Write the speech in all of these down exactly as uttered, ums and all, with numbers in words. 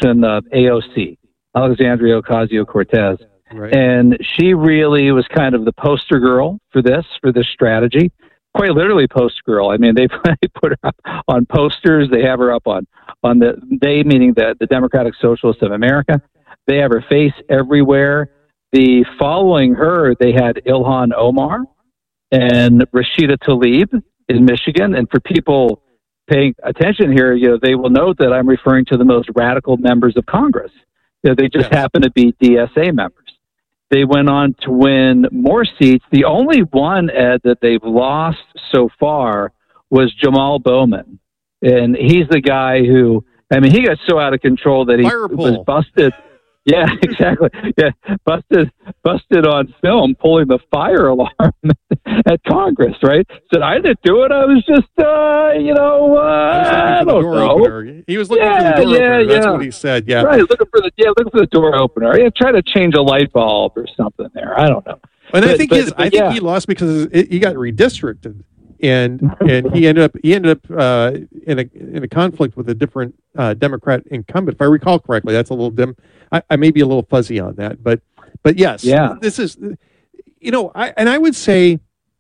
person of A O C, Alexandria Ocasio-Cortez. Right. And she really was kind of the poster girl for this, for this strategy. Quite literally poster girl. I mean, they, they put her up on posters. They have her up on, on the, they meaning the, the Democratic Socialists of America. They have her face everywhere. The following her, they had Ilhan Omar and Rashida Tlaib in Michigan. And for people paying attention here, you know, they will note that I'm referring to the most radical members of Congress. You know, they just Yes. happen to be D S A members. They went on to win more seats. The only one, Ed, that they've lost so far was Jamal Bowman. And he's the guy who, I mean, he got so out of control that he Fire was pole. busted. Yeah, exactly. Yeah, busted, busted on film, pulling the fire alarm at Congress. Right? Said I didn't do it. I was just, uh, you know, uh, I don't know. Opener. He was looking Yeah, for the door yeah, opener. That's yeah. what he said. Yeah. Right, looking for the yeah, looking for the door opener. Yeah, try to change a light bulb or something there. I don't know. And I But- think but- his, but I think yeah. he lost because it, he got redistricted, and and he ended up he ended up uh, in a in a conflict with a different uh, Democrat incumbent, if I recall correctly. That's a little dim. I, I may be a little fuzzy on that, but but yes, Yeah. this is, you know, I and I would say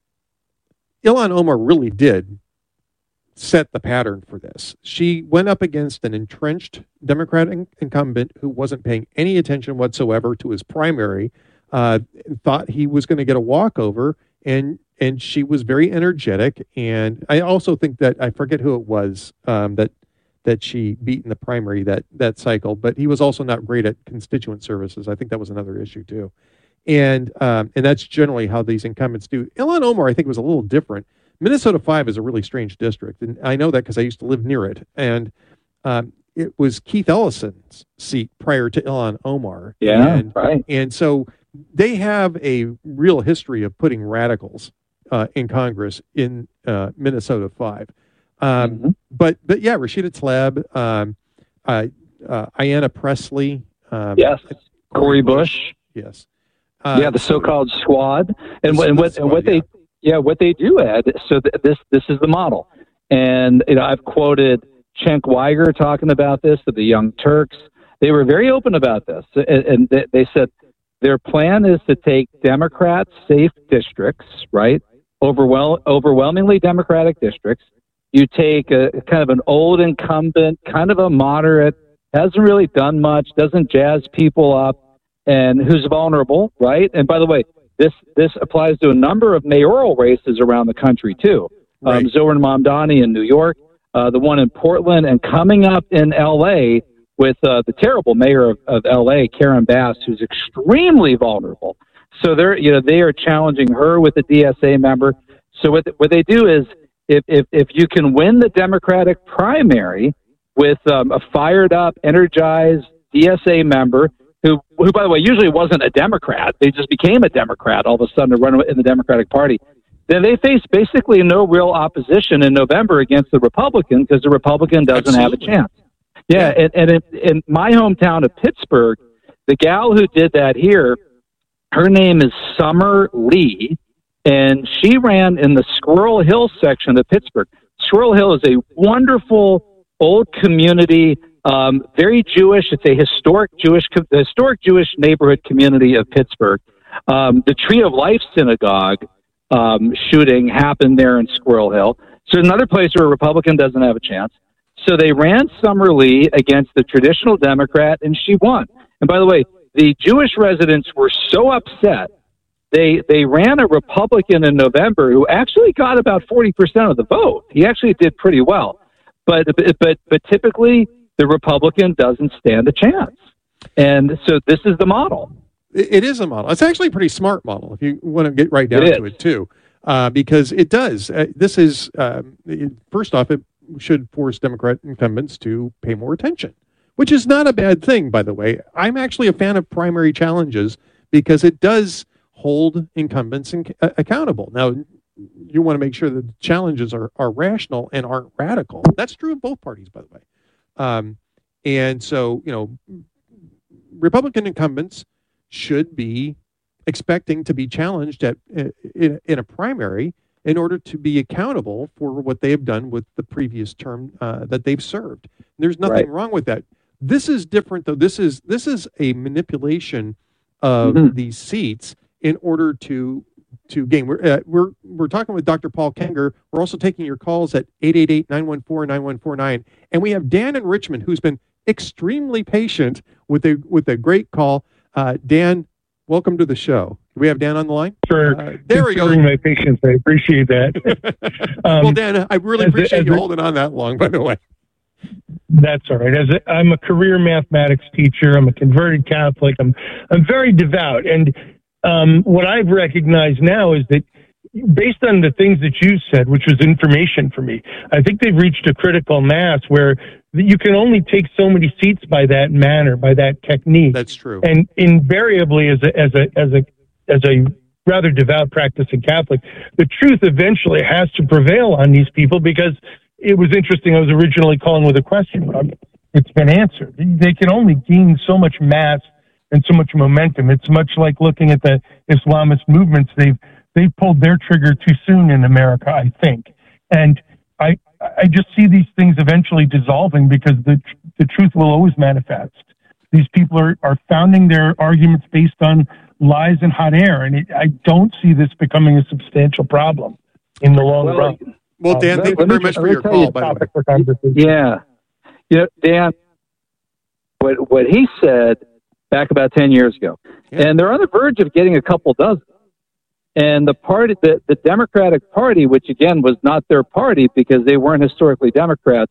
Ilhan Omar really did set the pattern for this. She went up against an entrenched Democratic incumbent who wasn't paying any attention whatsoever to his primary, uh, thought he was going to get a walkover, and and she was very energetic. And I also think that, I forget who it was um, that that she beat in the primary that that cycle, but he was also not great at constituent services. I think that was another issue too. And um, and that's generally how these incumbents do. Ilhan Omar, I think, was a little different. Minnesota five is a really strange district, and I know that because I used to live near it. And um, it was Keith Ellison's seat prior to Ilhan Omar. Yeah, and, right. And so they have a real history of putting radicals uh, in Congress in uh, Minnesota five. Um, Mm-hmm. But but yeah, Rashida Tlaib, um, uh, uh, Ayanna Pressley, um, Yes, Corey Bush. yes, uh, Yeah, the so-called squad, and The- what and the what, and squad, what they yeah. yeah what they do, Ed. So th- this this is the model, and you know I've quoted Cenk Uygur talking about this to the Young Turks. They were very open about this, and, and they, they said their plan is to take Democrat safe districts, right, overwhel- overwhelmingly Democratic districts. You take a kind of an old incumbent, kind of a moderate, hasn't really done much, doesn't jazz people up, and who's vulnerable, right? And by the way, this this applies to a number of mayoral races around the country too. Right. Um, Zohran Mamdani in New York, uh, the one in Portland, and coming up in L A with uh, the terrible mayor of, of L A, Karen Bass, who's extremely vulnerable. So they're you know they are challenging her with a D S A member. So what what they do is if if if you can win the Democratic primary with um, a fired up, energized D S A member who, who, by the way, usually wasn't a Democrat. They just became a Democrat all of a sudden to run in the Democratic Party. Then they face basically no real opposition in November against the Republican because the Republican doesn't Absolutely. have a chance. Yeah, Yeah. and, and in, in my hometown of Pittsburgh, the gal who did that here, her name is Summer Lee, and she ran in the Squirrel Hill section of Pittsburgh. Squirrel Hill is a wonderful old community, um, very Jewish. It's a historic Jewish, the historic Jewish neighborhood community of Pittsburgh. Um, the Tree of Life Synagogue um, shooting happened there in Squirrel Hill. So another place where a Republican doesn't have a chance. So they ran Summer Lee against the traditional Democrat, and she won. And by the way, the Jewish residents were so upset, they they ran a Republican in November who actually got about forty percent of the vote. He actually did pretty well. But but but typically the Republican doesn't stand a chance. And so this is the model. It, it is a model. It's actually a pretty smart model if you want to get right down It to is. it too, uh, because it does. Uh, this is um, it, first off, it should force Democrat incumbents to pay more attention, which is not a bad thing, by the way. I'm actually a fan of primary challenges because it does hold incumbents in, uh, accountable. Now, you want to make sure that the challenges are, are rational and aren't radical. That's true of both parties, by the way. Um, and so, you know, Republican incumbents should be expecting to be challenged at in, in a primary in order to be accountable for what they have done with the previous term uh, that they've served. There's nothing Right. wrong with that. This is different, though. This is this is a manipulation of mm-hmm. these seats in order to to gain. We're uh, we're we're talking with Doctor Paul Kengor. We're also taking your calls at eight eight eight, nine one four, nine one four nine, and we have Dan in Richmond, who's been extremely patient with a with a great call. Uh, Dan, welcome to the show. Do we have Dan on the line? Sure. Uh, there we go. My patience, I appreciate that. um, well, Dan, I really appreciate a, you a, holding on that long, by the way. That's all right. As a, I'm a career mathematics teacher. I'm a converted Catholic. I'm I'm very devout, and um, what I've recognized now is that, based on the things that you said, which was information for me, I think they've reached a critical mass where you can only take so many seats by that manner, by that technique. That's true. And invariably, as a as a as a as a rather devout practicing Catholic, the truth eventually has to prevail on these people, because it was interesting. I was originally calling with a question, but it's been answered. They can only gain so much mass and so much momentum. It's much like looking at the Islamist movements. They've they pulled their trigger too soon in America, I think. And I I just see these things eventually dissolving, because the the truth will always manifest. These people are, are founding their arguments based on lies and hot air, and it, I don't see this becoming a substantial problem in the long well, run. Well, Dan, uh, thank you very much for your call, by the way. Yeah. You know, Dan, what, what he said back about ten years ago, yeah. and they're on the verge of getting a couple dozen. And the party, the, the Democratic Party, which again was not their party because they weren't historically Democrats,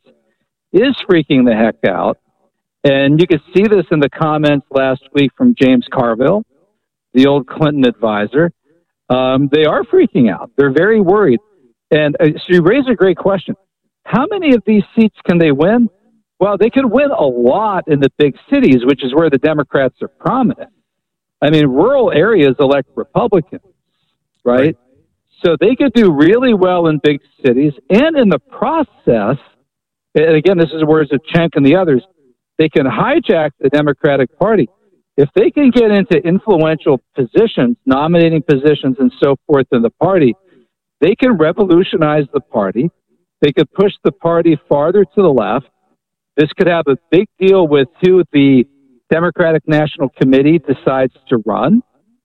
is freaking the heck out. And you could see this in the comments last week from James Carville, the old Clinton advisor. Um, they are freaking out. They're very worried. And uh, so you raise a great question. How many of these seats can they win? Well, they could win a lot in the big cities, which is where the Democrats are prominent. I mean, rural areas elect Republicans, right? right? So they could do really well in big cities. And in the process, and again, this is where Cenk and the others, they can hijack the Democratic Party. If they can get into influential positions, nominating positions and so forth in the party, they can revolutionize the party. They could push the party farther to the left. This could have a big deal with who the Democratic National Committee decides to run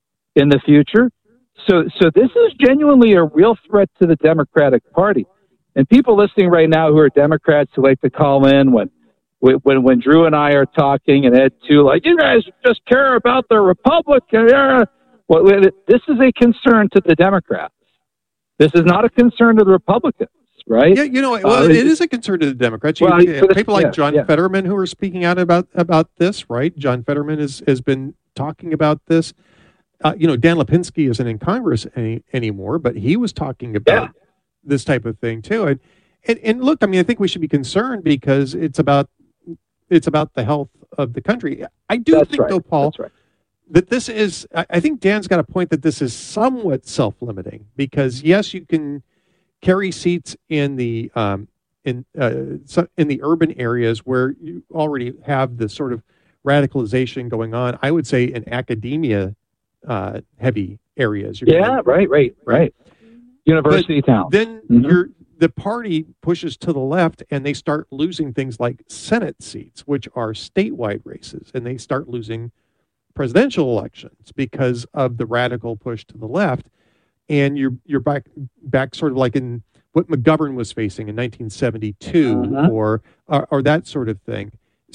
in the future. So, so this is genuinely a real threat to the Democratic Party. And people listening right now who are Democrats who like to call in when When when Drew and I are talking, and Ed too, like, you guys just care about the Republican. Well, this is a concern to the Democrats. This is not a concern to the Republicans, right? Yeah, you know, well, uh, it is a concern to the Democrats. You, well, uh, people like yeah, John yeah. Fetterman who are speaking out about about this, right? John Fetterman has has been talking about this. Uh, you know, Dan Lipinski isn't in Congress any, anymore, but he was talking about yeah. this type of thing too. And, and and look, I mean, I think we should be concerned because it's about. It's about the health of the country. I do That's think, right. though, Paul, right. that this is, I think Dan's got a point that this is somewhat self-limiting because, yes, you can carry seats in the um, in uh, in the urban areas where you already have the sort of radicalization going on. I would say in academia uh, heavy areas. You're yeah, gonna, right, right, right. University but town. Then mm-hmm. you're the party pushes to the left and they start losing things like Senate seats, which are statewide races, and they start losing presidential elections because of the radical push to the left. And you're you're back back sort of like in what McGovern was facing in nineteen seventy-two uh-huh. or, or or that sort of thing.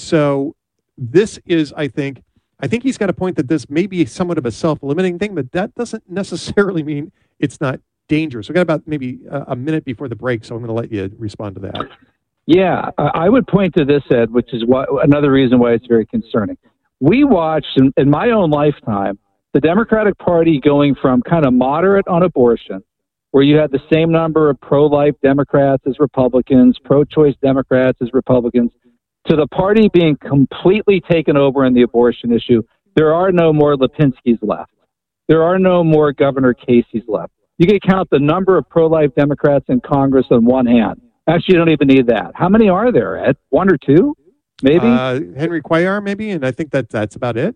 So this is, I think, I think he's got a point that this may be somewhat of a self-limiting thing, but that doesn't necessarily mean it's not dangerous. We got about maybe a minute before the break, so I'm going to let you respond to that. Yeah, I would point to this, Ed, which is why, another reason why it's very concerning. We watched, in, in my own lifetime, the Democratic Party going from kind of moderate on abortion, where you had the same number of pro-life Democrats as Republicans, pro-choice Democrats as Republicans, to the party being completely taken over in the abortion issue. There are no more Lipinskis left. There are no more Governor Casey's left. You can count the number of pro-life Democrats in Congress on one hand. Actually, you don't even need that. How many are there, Ed? One or two, maybe? Uh, Henry Cuellar, maybe, and I think that that's about it.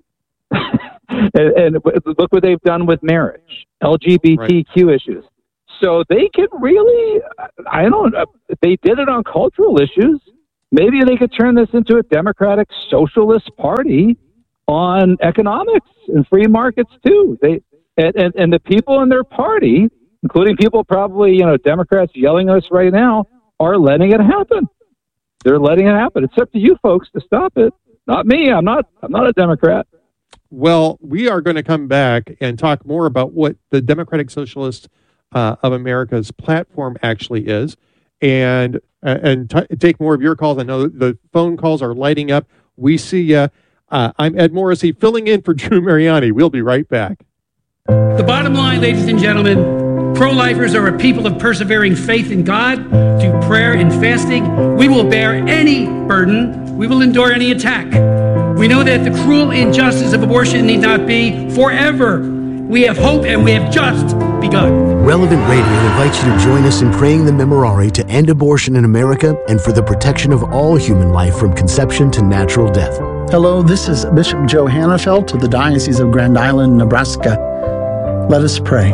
and, and look what they've done with marriage, L G B T Q right. issues. So they can really, I don't know, they did it on cultural issues. Maybe they could turn this into a democratic socialist party on economics and free markets too. They and, and, and the people in their party, including people probably, you know, Democrats yelling at us right now, are letting it happen. They're letting it happen. It's up to you folks to stop it. Not me. I'm not I'm not a Democrat. Well, we are going to come back and talk more about what the Democratic Socialists uh, of America's platform actually is, and uh, and t- take more of your calls. I know the phone calls are lighting up. We see you. Uh, I'm Ed Morrissey, filling in for Drew Mariani. We'll be right back. The bottom line, ladies and gentlemen, pro-lifers are a people of persevering faith in God, through prayer and fasting. We will bear any burden. We will endure any attack. We know that the cruel injustice of abortion need not be forever. We have hope, and we have just begun. Relevant Radio invites you to join us in praying the Memorare to end abortion in America and for the protection of all human life from conception to natural death. Hello, this is Bishop Joe Hannafelt of the Diocese of Grand Island, Nebraska. Let us pray.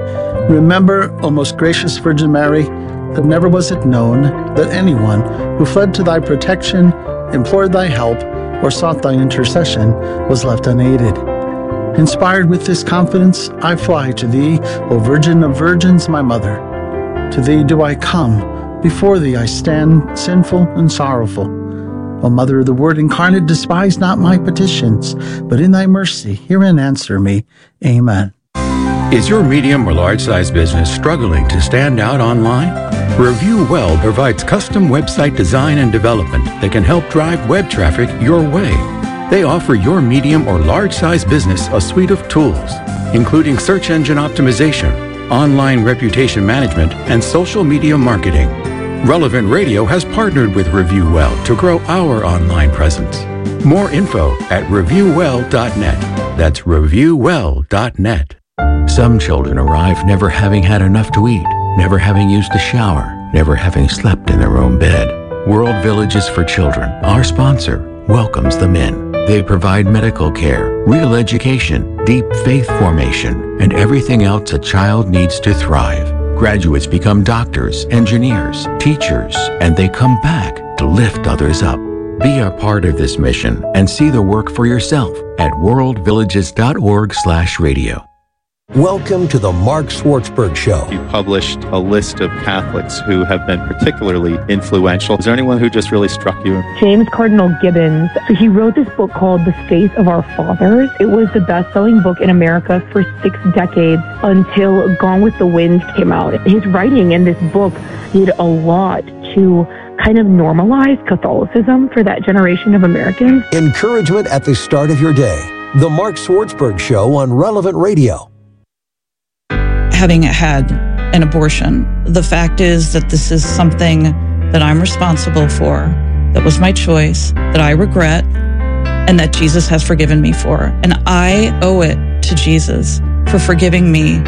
Remember, O most gracious Virgin Mary, that never was it known that anyone who fled to thy protection, implored thy help, or sought thy intercession was left unaided. Inspired with this confidence, I fly to thee, O Virgin of Virgins, my mother. To thee do I come, before thee I stand, sinful and sorrowful. O Mother of the Word incarnate, despise not my petitions, but in thy mercy hear and answer me. Amen. Is your medium or large-size business struggling to stand out online? Review Well provides custom website design and development that can help drive web traffic your way. They offer your medium or large-size business a suite of tools, including search engine optimization, online reputation management, and social media marketing. Relevant Radio has partnered with Review Well to grow our online presence. More info at review well dot net. That's review well dot net. Some children arrive never having had enough to eat, never having used a shower, never having slept in their own bed. World Villages for Children, our sponsor, welcomes them in. They provide medical care, real education, deep faith formation, and everything else a child needs to thrive. Graduates become doctors, engineers, teachers, and they come back to lift others up. Be a part of this mission and see the work for yourself at world villages dot org slash radio. Welcome to the Mark Schwartzberg Show. You published a list of Catholics who have been particularly influential. Is there anyone who just really struck you? James Cardinal Gibbons. So he wrote this book called The Faith of Our Fathers. It was the best-selling book in America for six decades until Gone with the Wind came out. His writing in this book did a lot to kind of normalize Catholicism for that generation of Americans. Encouragement at the start of your day. The Mark Schwartzberg Show on Relevant Radio. Having had an abortion, the fact is that this is something that I'm responsible for, that was my choice, that I regret, and that Jesus has forgiven me for. And I owe it to Jesus for forgiving me.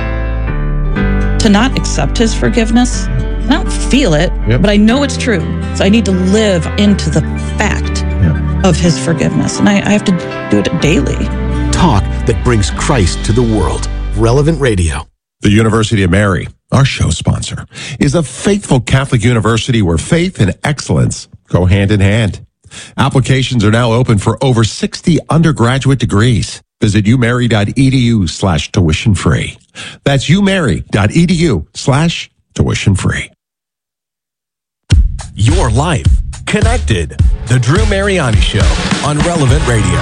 To not accept his forgiveness, I don't feel it, yep. but I know it's true. So I need to live into the fact yep. of his forgiveness. And I, I have to do it daily. Talk that brings Christ to the world. Relevant Radio. The University of Mary, our show sponsor, is a faithful Catholic university where faith and excellence go hand in hand. Applications are now open for over sixty undergraduate degrees. Visit umary.edu slash tuition free. That's umary.edu slash tuition free. Your life connected. The Drew Mariani Show on Relevant Radio.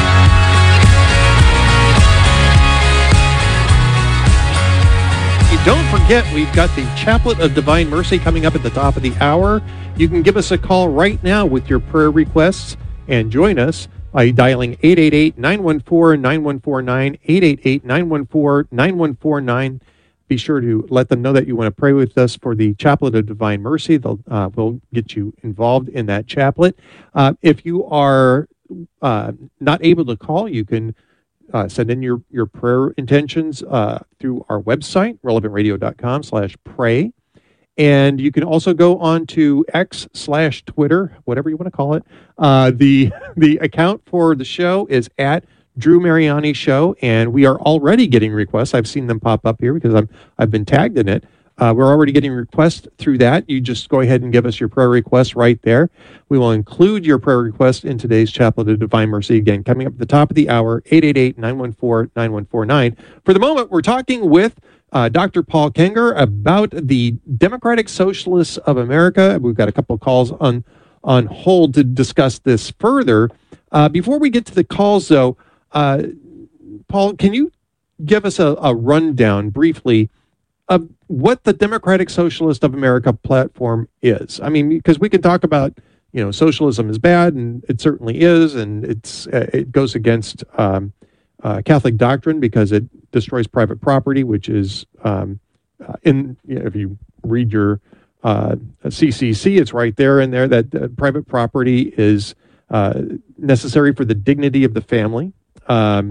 Don't forget, we've got the Chaplet of Divine Mercy coming up at the top of the hour. You can give us a call right now with your prayer requests and join us by dialing eight eight eight, nine one four, nine one four nine, eight eight eight, nine one four, nine one four nine. Be sure to let them know that you want to pray with us for the Chaplet of Divine Mercy. They'll uh, we'll get you involved in that chaplet. Uh, if you are uh, not able to call, you can Uh, send in your, your prayer intentions uh, through our website, relevant radio dot com slash pray. And you can also go on to X slash Twitter, whatever you want to call it. Uh, the the account for the show is at Drew Mariani Show, and we are already getting requests. I've seen them pop up here because I'm, I've been tagged in it Uh, we're already getting requests through that. You just go ahead and give us your prayer request right there. We will include your prayer request in today's Chaplet of Divine Mercy. Again, coming up at the top of the hour, eight eight eight, nine one four, nine one four nine. For the moment, we're talking with uh, Doctor Paul Kengor about the Democratic Socialists of America. We've got a couple of calls on, on hold to discuss this further. Uh, before we get to the calls, though, uh, Paul, can you give us a, a rundown briefly of what the Democratic Socialist of America platform is? I mean, because we can talk about, you know, socialism is bad, and it certainly is, and it's uh, it goes against um, uh, Catholic doctrine because it destroys private property, which is um, uh, in you know, if you read your uh, C C C, it's right there in there that uh, private property is uh, necessary for the dignity of the family. Um,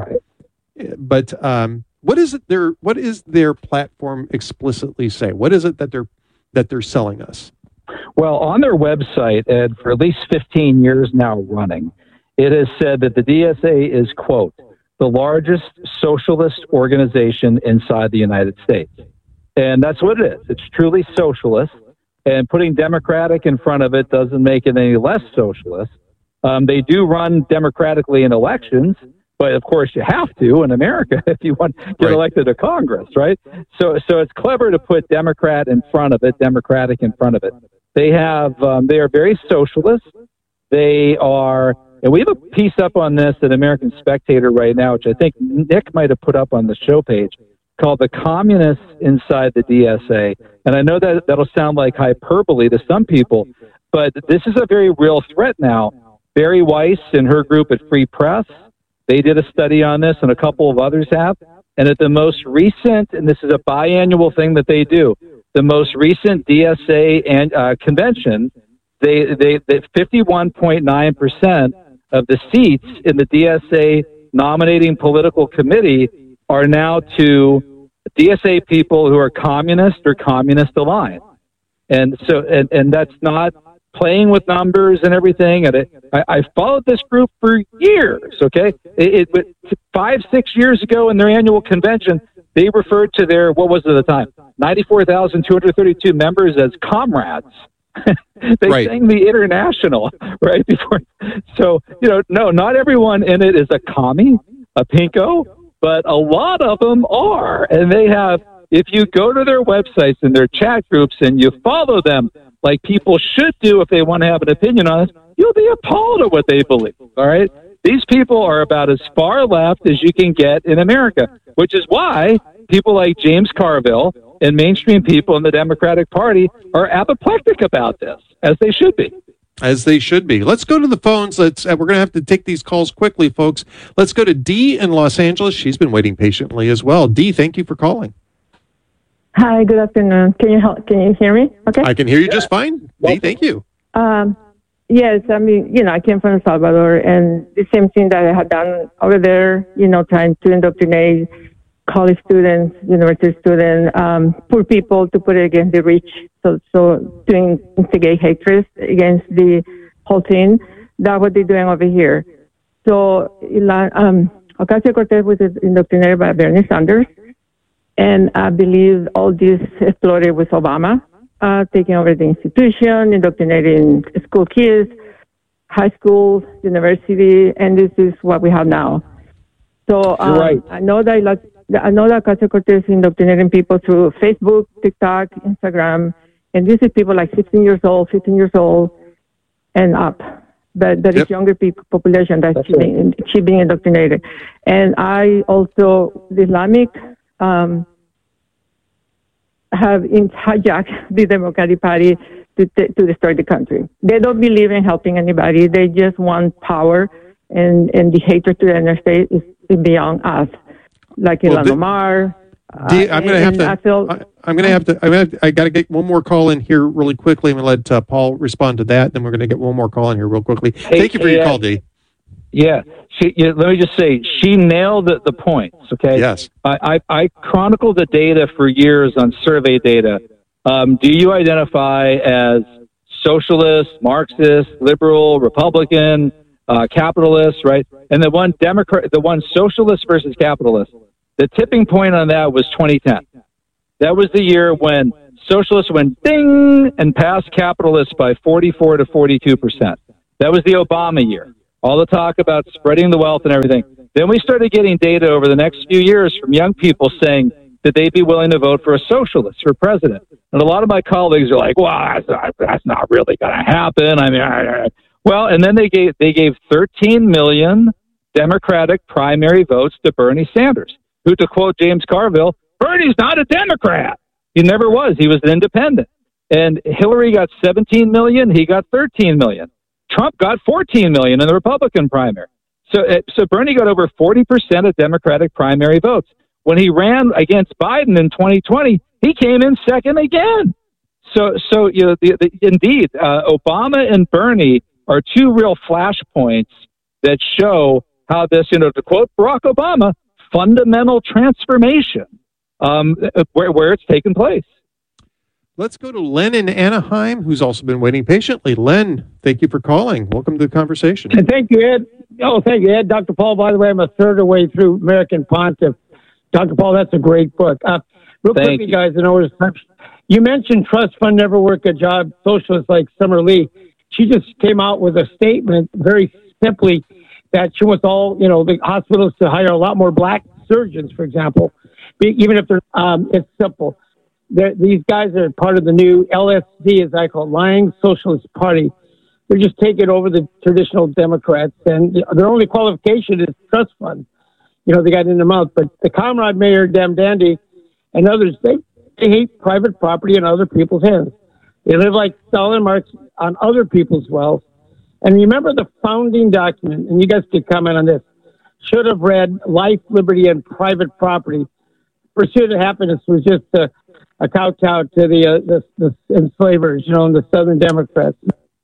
but um, What is it their what is their platform explicitly say? What is it that they're that they're selling us? Well, on their website, Ed, for at least fifteen years now running, it has said that the D S A is, quote, the largest socialist organization inside the United States. And that's what it is. It's truly socialist. And putting Democratic in front of it doesn't make it any less socialist. Um, they do run democratically in elections. But of course, you have to in America if you want to get right. elected to Congress, right? So, so it's clever to put Democrat in front of it, Democratic in front of it. They have, um, they are very socialist. They are, and we have a piece up on this at American Spectator right now, which I think Nick might have put up on the show page, called "The Communists Inside the D S A." And I know that that'll sound like hyperbole to some people, but this is a very real threat now. Barry Weiss and her group at Free Press, they did a study on this, and a couple of others have. And at the most recent, and this is a biannual thing that they do, the most recent D S A and uh, convention, they they, they fifty-one point nine percent of the seats in the D S A nominating political committee are now to D S A people who are communist or communist aligned. And so, and, and that's not playing with numbers and everything. And it, I, I followed this group for years, okay? It, it, five, six years ago in their annual convention, they referred to their, what was it at the time, ninety-four thousand two hundred thirty-two members as comrades. They right. sang the International right before. So, you know, no, not everyone in it is a commie, a pinko, but a lot of them are. And they have, if you go to their websites and their chat groups and you follow them, like people should do if they want to have an opinion on it, you'll be appalled at what they believe, all right? These people are about as far left as you can get in America, which is why people like James Carville and mainstream people in the Democratic Party are apoplectic about this, as they should be. As they should be. Let's go to the phones. Let's. Uh, we're going to have to take these calls quickly, folks. Let's go to Dee in Los Angeles. She's been waiting patiently as well. Dee, thank you for calling. Hi, good afternoon. Can you help, can you hear me? Okay. I can hear you just fine. Dee, thank you. Um, yes, I mean, you know, I came from El Salvador, and the same thing that I had done over there, you know, trying to indoctrinate college students, university students, um, poor people to put it against the rich, so so to instigate hatred against the whole thing. That's what they're doing over here. So, um, Ocasio-Cortez was indoctrinated by Bernie Sanders. And I believe all this exploded with Obama, uh, taking over the institution, indoctrinating school kids, high school, university, and this is what we have now. So um, right. I know that like, I know that Ocasio-Cortez is indoctrinating people through Facebook, TikTok, Instagram, and this is people like sixteen years old, fifteen years old, and up. But that yep. is younger people population that's, that's being, right. being indoctrinated. And I also the Islamic. Um, have in hijacked the Democratic Party to, t- to destroy the country. They don't believe in helping anybody. They just want power, and, and the hatred to the United States is, is beyond us. Like well, Ilhan Omar. D- I'm going to have to. I feel, I, I'm going to have to. I'm gonna, I got to get one more call in here really quickly. I'm going to let uh, Paul respond to that. Then we're going to get one more call in here real quickly. Hey, Thank you for hey, your uh, call, Dee. Yeah, she, yeah, let me just say, she nailed the, the points, okay? Yes. I, I, I chronicled the data for years on survey data. Um, do you identify as socialist, Marxist, liberal, Republican, uh, capitalist, right? And the one Democrat, the one socialist versus capitalist, the tipping point on that was twenty ten. That was the year when Socialists went ding and passed capitalists by forty-four to forty-two percent. That was the Obama year. All the talk about spreading the wealth and everything. Then we started getting data over the next few years from young people saying that they'd be willing to vote for a socialist for president. And a lot of my colleagues are like, well, that's not, that's not really going to happen. I mean, I, I, well, and then they gave, they gave thirteen million Democratic primary votes to Bernie Sanders, who, to quote James Carville, Bernie's not a Democrat. He never was. He was an independent. And Hillary got seventeen million. He got thirteen million. Trump got fourteen million in the Republican primary. So, so Bernie got over forty percent of Democratic primary votes. When he ran against Biden in twenty twenty, he came in second again. So, so you know, the, the, indeed, uh, Obama and Bernie are two real flashpoints that show how this, you know, to quote Barack Obama, fundamental transformation, um, where, where it's taken place. Let's go to Len in Anaheim, who's also been waiting patiently. Len, thank you for calling. Welcome to the conversation. Thank you, Ed. Oh, thank you, Ed. Doctor Paul, by the way, I'm a third of the way through American Pontiff. Doctor Paul, that's a great book. Uh, real Thank quickly, you. guys, I know it's time. You mentioned trust fund never work a job, socialists like Summer Lee. She just came out with a statement very simply that she wants all, you know, the hospitals to hire a lot more black surgeons, for example, be, even if they're, um, it's simple. They're, these guys are part of the new L S D, as I call it, Lying Socialist Party. They're just taking over the traditional Democrats, and their only qualification is trust fund. You know, they got in their mouth. But the Comrade Mayor, Dem Dandy, and others, they, they hate private property in other people's hands. They live like Stalin Marx on other people's wealth. And remember the founding document, and you guys could comment on this, should have read life, liberty, and private property. Pursuit of happiness was just a, a kowtow to the, uh, the, the enslavers, you know, and the Southern Democrats.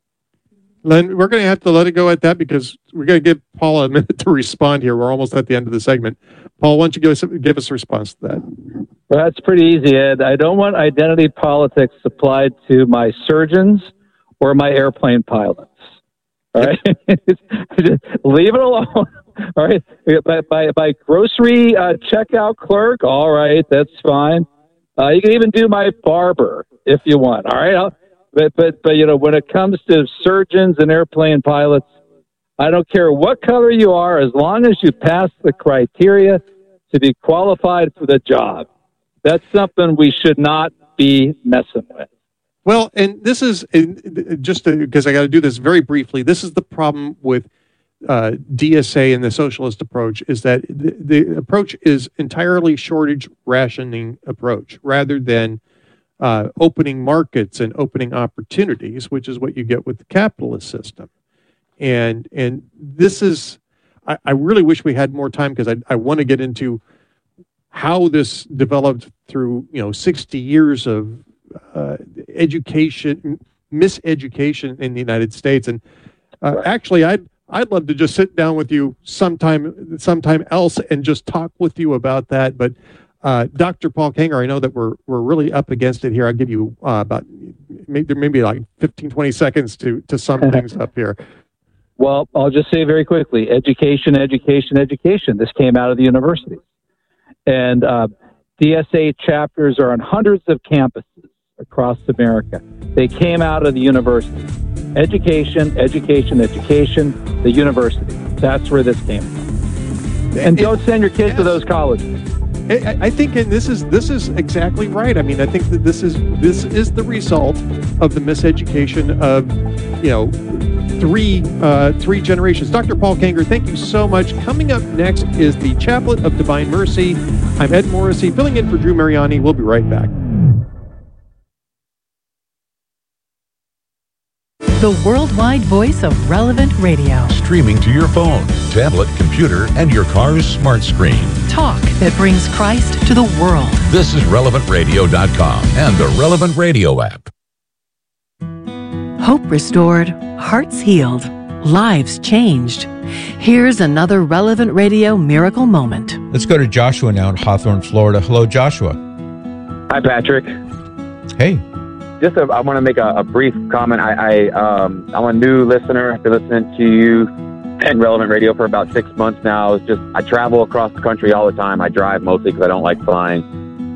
Len, we're going to have to let it go at that because we're going to give Paul a minute to respond here. We're almost at the end of the segment. Paul, why don't you give us, give us a response to that? Well, that's pretty easy, Ed. I don't want identity politics applied to my surgeons or my airplane pilots. All right? Just leave it alone. All right? By, by, by grocery uh, checkout clerk, all right, that's fine. Uh, you can even do my barber if you want. All right? I'll, But, but, but, you know, when it comes to surgeons and airplane pilots, I don't care what color you are, as long as you pass the criteria to be qualified for the job. That's something we should not be messing with. Well, and this is, just because I got to do this very briefly, this is the problem with uh, D S A and the socialist approach, is that the, the approach is entirely shortage rationing approach, rather than Uh, opening markets and opening opportunities, which is what you get with the capitalist system. And and this is, I, I really wish we had more time because I, I want to get into how this developed through, you know, sixty years of uh, education, miseducation in the United States. And uh, right. actually, I'd, I'd love to just sit down with you sometime, sometime else and just talk with you about that. But Uh, Doctor Paul Kengor, I know that we're we're really up against it here. I'll give you uh, about maybe maybe like fifteen, twenty seconds to to sum things up here. Well, I'll just say very quickly: education, education, education. This came out of the university, and uh, D S A chapters are on hundreds of campuses across America. They came out of the university. Education, education, education. The university. That's where this came from. And don't send your kids yes. to those colleges. I, I think, and this is this is exactly right. I mean, I think that this is this is the result of the miseducation of, you know, three uh, three generations. Doctor Paul Kengor, thank you so much. Coming up next is the Chaplet of Divine Mercy. I'm Ed Morrissey, filling in for Drew Mariani. We'll be right back. The worldwide voice of Relevant Radio. Streaming to your phone, tablet, computer, and your car's smart screen. Talk that brings Christ to the world. This is relevant radio dot com and the Relevant Radio app. Hope restored, hearts healed, lives changed. Here's another Relevant Radio miracle moment. Let's go to Joshua now in Hawthorne, Florida. Hello, Joshua. Hi, Patrick. Hey. Just a, I want to make a, a brief comment. I, I, um, I'm a new listener. I've been listening to you and Relevant Radio for about six months now. It's just I travel across the country all the time. I drive mostly because I don't like flying.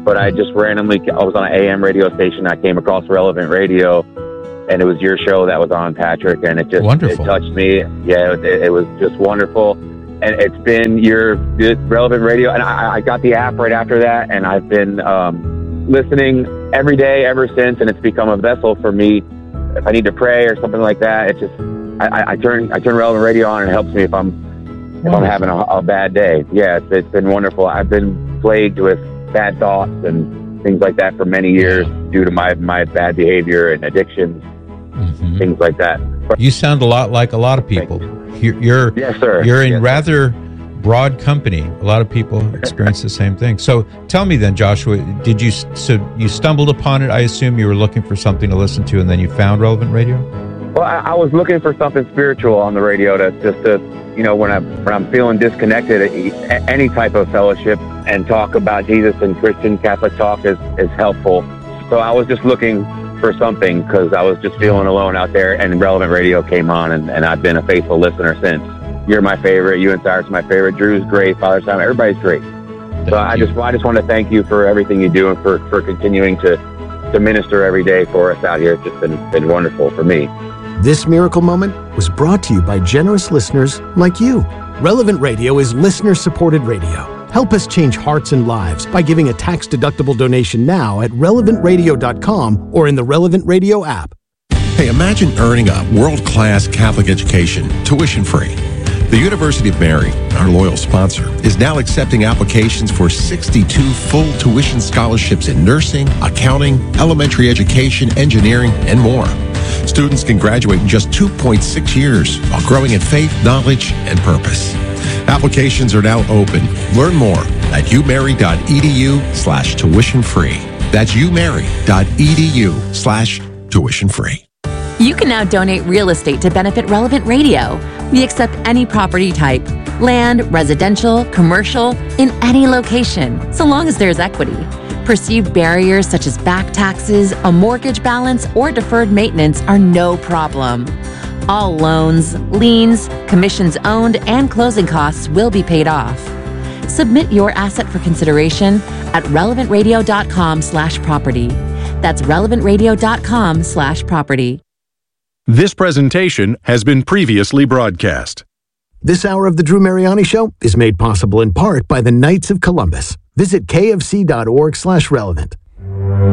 but I just randomly, I was on an A M radio station. I came across Relevant Radio, and it was your show that was on, Patrick, and it just Wonderful. it touched me. Yeah, it, it was just wonderful. And it's been your Relevant Radio, and I, I got the app right after that, and I've been um, listening every day ever since, and it's become a vessel for me. If I need to pray or something like that, it just I, I turn I turn Relevant Radio on, and it helps me if I'm if I'm having a, a bad day. Yeah, it's, it's been wonderful. I've been plagued with bad thoughts and things like that for many years due to my my bad behavior and addictions, mm-hmm. things like that. But you sound a lot like a lot of people. You're, you're yes, sir. You're in yes, rather broad company. A lot of people experience the same thing. So tell me then, Joshua, did you so you stumbled upon it? I assume you were looking for something to listen to, and then you found Relevant Radio. Well, I, I was looking for something spiritual on the radio to just to, you know, when I'm when I'm feeling disconnected, any type of fellowship and talk about Jesus and Christian Catholic talk is is helpful. So I was just looking for something because I was just feeling alone out there, and Relevant Radio came on, and, and I've been a faithful listener since. You're my favorite. You and Cyrus are my favorite. Drew's great. Father Simon, everybody's great. Thank so I you. just I just want to thank you for everything you do and for, for continuing to, to minister every day for us out here. It's just been, been wonderful for me. This miracle moment was brought to you by generous listeners like you. Relevant Radio is listener-supported radio. Help us change hearts and lives by giving a tax-deductible donation now at relevant radio dot com or in the Relevant Radio app. Hey, imagine earning a world-class Catholic education, tuition-free. The University of Mary, our loyal sponsor, is now accepting applications for sixty-two full tuition scholarships in nursing, accounting, elementary education, engineering, and more. Students can graduate in just two point six years while growing in faith, knowledge, and purpose. Applications are now open. Learn more at umary.edu slash tuition free. That's umary.edu slash tuition free. You can now donate real estate to benefit Relevant Radio. We accept any property type, land, residential, commercial, in any location, so long as there's equity. Perceived barriers such as back taxes, a mortgage balance, or deferred maintenance are no problem. All loans, liens, commissions owned, and closing costs will be paid off. Submit your asset for consideration at relevant radio dot com slash property. That's relevant radio dot com slash property. This presentation has been previously broadcast. This hour of the Drew Mariani Show is made possible in part by the Knights of Columbus. Visit kfc dot org slash relevant.